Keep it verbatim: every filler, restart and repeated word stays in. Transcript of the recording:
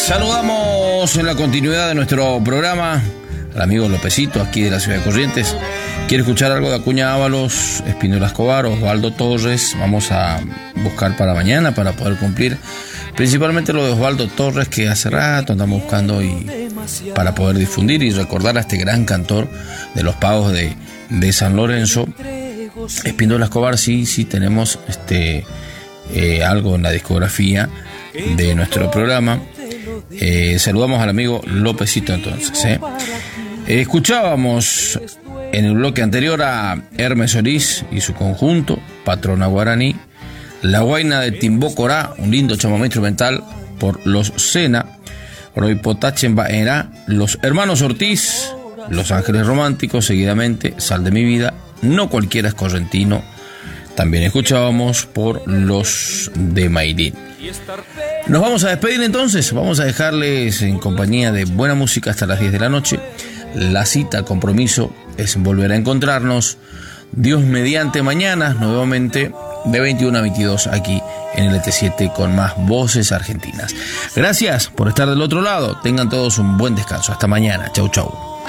Saludamos en la continuidad de nuestro programa al amigo Lópezito, aquí de la ciudad de Corrientes. ¿Quiere escuchar algo de Acuña Ábalos, Espínola Escobar, Osvaldo Torres? Vamos a buscar para mañana para poder cumplir principalmente lo de Osvaldo Torres, que hace rato andamos buscando y para poder difundir y recordar a este gran cantor de los pagos de, de San Lorenzo. Espínola Escobar, sí, sí tenemos este eh, algo en la discografía de nuestro programa. Eh, saludamos al amigo Lópezito entonces. ¿eh? Eh, escuchábamos en el bloque anterior a Hermes Solís y su conjunto, Patrona Guaraní, La Guaina de Timbó Corá, un lindo chamamé instrumental por los Sena, Roipotachen Baerá, Los Hermanos Ortiz, Los Ángeles Románticos, seguidamente Sal de mi vida, No cualquiera es correntino. También escuchábamos por los de Mayrín. Nos vamos a despedir entonces, vamos a dejarles en compañía de buena música hasta las diez de la noche. La cita, el compromiso es volver a encontrarnos, Dios mediante, mañana nuevamente de veintiuno a veintidós aquí en el E T siete con más voces argentinas. Gracias por estar del otro lado, tengan todos un buen descanso, hasta mañana, chau chau.